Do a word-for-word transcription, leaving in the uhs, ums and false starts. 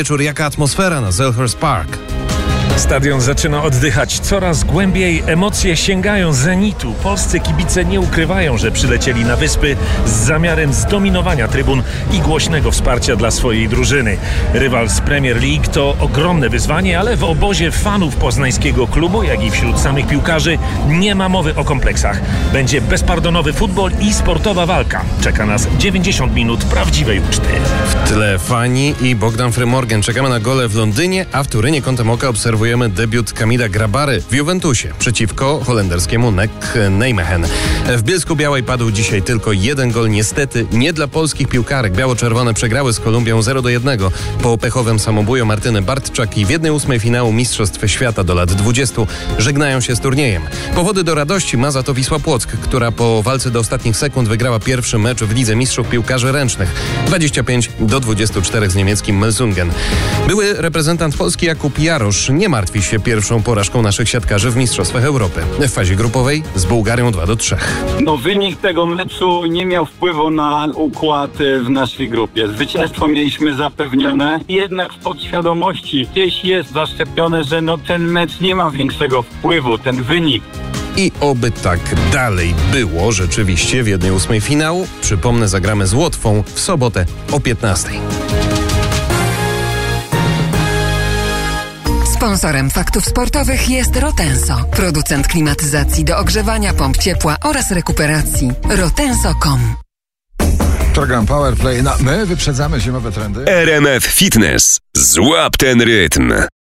wieczór, jaka atmosfera na Selhurst Park? Stadion zaczyna oddychać coraz głębiej, emocje sięgają zenitu. Polscy kibice nie ukrywają, że przylecieli na wyspy z zamiarem zdominowania trybun i głośnego wsparcia dla swojej drużyny. Rywal z Premier League to ogromne wyzwanie, ale w obozie fanów poznańskiego klubu, jak i wśród samych piłkarzy nie ma mowy o kompleksach. Będzie bezpardonowy futbol i sportowa walka. Czeka nas dziewięćdziesiąt minut prawdziwej uczty. W tle fani i Bogdan Frymorgan. Czekamy na gole w Londynie, a w Turynie kątem oka obserwujemy debiut Kamila Grabary w Juventusie przeciwko holenderskiemu Nek Nijmegen. W Bielsku-Białej padł dzisiaj tylko jeden gol. Niestety nie dla polskich piłkarek. Biało-czerwone przegrały z Kolumbią zero do jednego po pechowym samobuju Martyny Bartczak i w jednej ósmej finału Mistrzostw Świata do lat dwudziestu żegnają się z turniejem. Powody do radości ma za to Wisła Płock, która po walce do ostatnich sekund wygrała pierwszy mecz w Lidze Mistrzów Piłkarzy Ręcznych dwadzieścia pięć do dwudziestu czterech z niemieckim Melsungen. Były reprezentant Polski Jakub Jarosz nie martwi się pierwszą porażką naszych siatkarzy w Mistrzostwach Europy. W fazie grupowej z Bułgarią dwa do trzech. No wynik tego meczu nie miał wpływu na układ w naszej grupie. Zwycięstwo mieliśmy zapewnione, jednak w podświadomości gdzieś jest zaszczepione, że no ten mecz nie ma większego wpływu, ten wynik. I oby tak dalej było rzeczywiście w jednej ósmej finału. Przypomnę, zagramy z Łotwą w sobotę o piętnastej. Sponsorem Faktów Sportowych jest Rotenso, producent klimatyzacji do ogrzewania, pomp ciepła oraz rekuperacji. rotenso kropka com. Program Powerplay. No, my wyprzedzamy zimowe trendy. R M F Fitness. Złap ten rytm.